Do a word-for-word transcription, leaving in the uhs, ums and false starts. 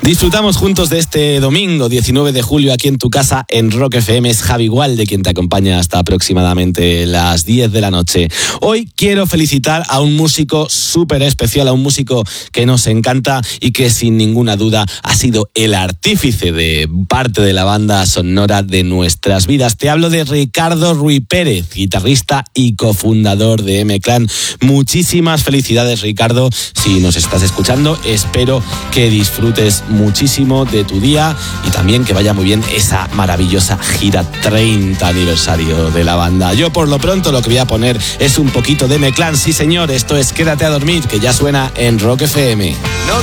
Disfrutamos juntos de este domingo diecinueve de julio aquí en tu casa en Rock F M. Es Javi Gualde quien te acompaña hasta aproximadamente las diez de la noche. Hoy quiero felicitar a un músico súper especial, a un músico que nos encanta y que sin ninguna duda ha sido el artífice de parte de la banda sonora de nuestras vidas. Te hablo de Ricardo Ruiz Pérez, guitarrista y cofundador de M-Clan. Muchísimas felicidades, Ricardo. Si nos estás escuchando, espero que disfrutes muchísimo de tu día y también que vaya muy bien esa maravillosa gira treinta aniversario de la banda. Yo por lo pronto lo que voy a poner es un poquito de M-Clan. Sí señor, esto es Quédate a dormir, que ya suena en Rock F M. No